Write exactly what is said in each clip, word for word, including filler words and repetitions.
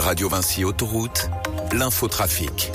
Radio Vinci Autoroute, l'infotrafic.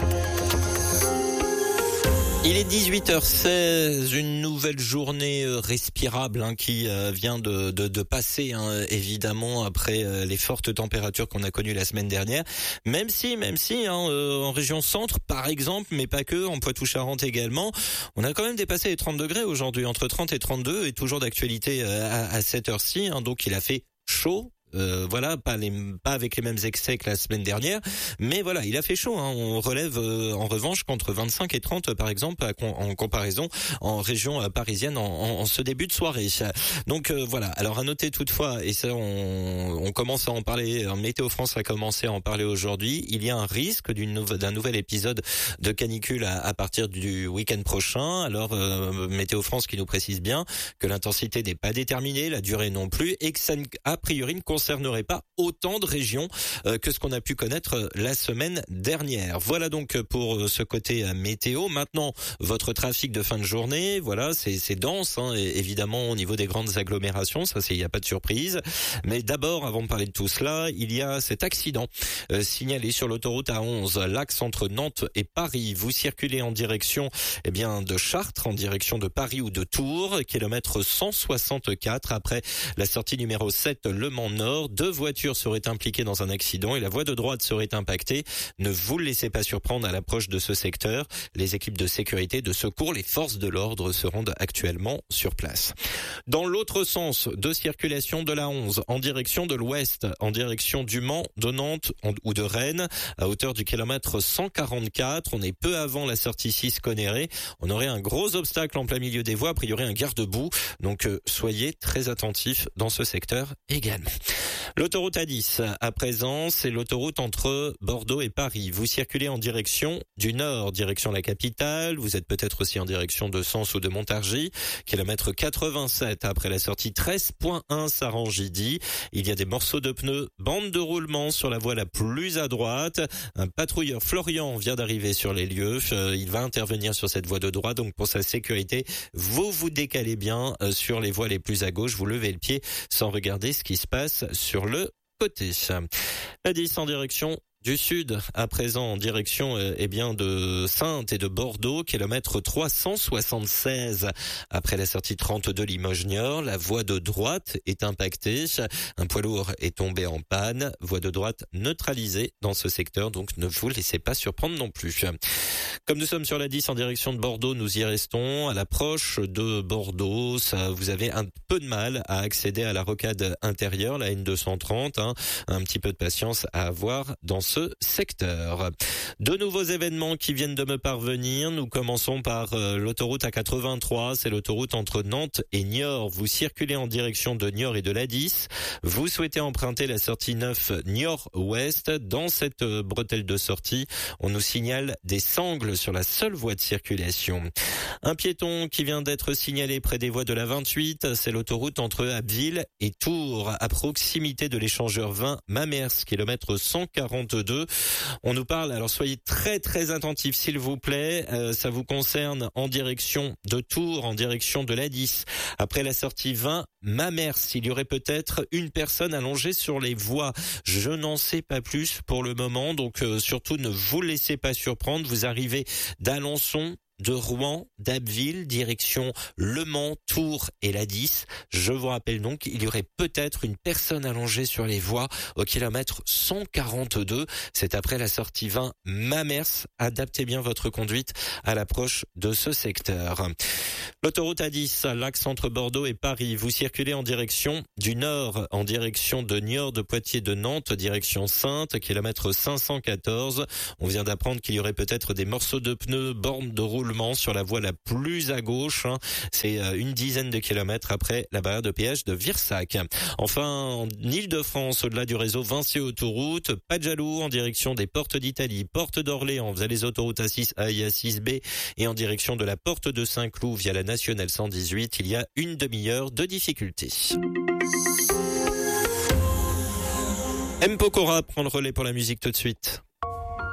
Il est dix-huit heures seize, une nouvelle journée respirable hein, qui euh, vient de, de, de passer hein, évidemment après euh, les fortes températures qu'on a connues la semaine dernière. Même si, même si hein, euh, en région centre par exemple, mais pas que, en Poitou-Charentes également, on a quand même dépassé les trente degrés aujourd'hui, entre trente et trente-deux, et toujours d'actualité euh, à, à cette heure-ci. Hein, donc il a fait chaud. Euh, voilà, pas les, pas avec les mêmes excès que la semaine dernière, mais voilà, il a fait chaud. Hein. On relève euh, en revanche qu'entre vingt-cinq et trente, par exemple, à, en comparaison en région euh, parisienne en, en, en ce début de soirée. Donc euh, voilà. Alors à noter toutefois, et ça, on, on commence à en parler. Météo France a commencé à en parler aujourd'hui. Il y a un risque d'une nou- d'un nouvel épisode de canicule à, à partir du week-end prochain. Alors euh, Météo France qui nous précise bien que l'intensité n'est pas déterminée, la durée non plus, et que ça a priori ne concernerait pas autant de régions euh, que ce qu'on a pu connaître euh, la semaine dernière. Voilà donc pour euh, ce côté euh, météo. Maintenant, votre trafic de fin de journée, voilà, c'est, c'est dense, hein, et évidemment au niveau des grandes agglomérations, ça c'est, il n'y a pas de surprise. Mais d'abord, avant de parler de tout cela, il y a cet accident euh, signalé sur l'autoroute A onze, l'axe entre Nantes et Paris. Vous circulez en direction, eh bien, de Chartres, en direction de Paris ou de Tours, kilomètre cent soixante-quatre après la sortie numéro sept, Le Mans Nord. Deux voitures seraient impliquées dans un accident et la voie de droite serait impactée. Ne vous laissez pas surprendre à l'approche de ce secteur. Les équipes de sécurité, de secours, les forces de l'ordre se rendent actuellement sur place. Dans l'autre sens de circulation de la onze, en direction de l'ouest, en direction du Mans, de Nantes ou de Rennes, à hauteur du kilomètre cent quarante-quatre, on est peu avant la sortie six Connerré. On aurait un gros obstacle en plein milieu des voies, a priori un garde-boue. Donc euh, soyez très attentifs dans ce secteur également. L'autoroute A dix, à présent, c'est l'autoroute entre Bordeaux et Paris. Vous circulez en direction du nord, direction la capitale. Vous êtes peut-être aussi en direction de Sens ou de Montargis. Kilomètre quatre-vingt-sept, après la sortie treize point un Sarangidy. Il y a des morceaux de pneus, bande de roulement sur la voie la plus à droite. Un patrouilleur Florian vient d'arriver sur les lieux. Il va intervenir sur cette voie de droite. Donc pour sa sécurité, vous vous décalez bien sur les voies les plus à gauche. Vous levez le pied sans regarder ce qui se passe sur le côté. A dix en direction du sud, à présent en direction euh, eh bien de Saintes et de Bordeaux, kilomètre trois cent soixante-seize. Après la sortie trente de Limoges-Niort, la voie de droite est impactée. Un poids lourd est tombé en panne. Voie de droite neutralisée dans ce secteur, donc ne vous laissez pas surprendre non plus. Comme nous sommes sur la dix en direction de Bordeaux, nous y restons. À l'approche de Bordeaux, ça, vous avez un peu de mal à accéder à la rocade intérieure, la N deux cent trente. Hein. Un petit peu de patience à avoir dans ce secteur. De nouveaux événements qui viennent de me parvenir. Nous commençons par euh, l'autoroute A quatre-vingt-trois. C'est l'autoroute entre Nantes et Niort. Vous circulez en direction de Niort et de l'A dix. Vous souhaitez emprunter la sortie neuf Niort-Ouest. Dans cette euh, bretelle de sortie, on nous signale des sangles sur la seule voie de circulation. Un piéton qui vient d'être signalé près des voies de la vingt-huit. C'est l'autoroute entre Abbeville et Tours, à proximité de l'échangeur vingt Mamers, kilomètre cent quarante-deux. On nous parle, alors soyez très très attentifs s'il vous plaît, euh, ça vous concerne en direction de Tours, en direction de l'A dix. Après la sortie vingt, Mamers, il y aurait peut-être une personne allongée sur les voies. Je n'en sais pas plus pour le moment, donc euh, surtout ne vous laissez pas surprendre. Vous arrivez d'Alençon, de Rouen, d'Abbeville, direction Le Mans, Tours et l'A dix. Je vous rappelle donc, il y aurait peut-être une personne allongée sur les voies au kilomètre cent quarante-deux. C'est après la sortie vingt Mamers. Adaptez bien votre conduite à l'approche de ce secteur. L'autoroute A dix, l'axe entre Bordeaux et Paris. Vous circulez en direction du nord, en direction de Niort, de Poitiers, de Nantes, direction Saintes, kilomètre cinq cent quatorze. On vient d'apprendre qu'il y aurait peut-être des morceaux de pneus, bornes de roulement sur la voie la plus à gauche. C'est une dizaine de kilomètres après la barrière de péage de Virsac. Enfin, en Île-de-France, au-delà du réseau Vinci Autoroute, pas de jaloux en direction des portes d'Italie, porte d'Orléans, via les autoroutes A six A et A six B, et en direction de la porte de Saint-Cloud via la nationale cent dix-huit, il y a une demi-heure de difficulté. M. Pokora prend le relais pour la musique tout de suite.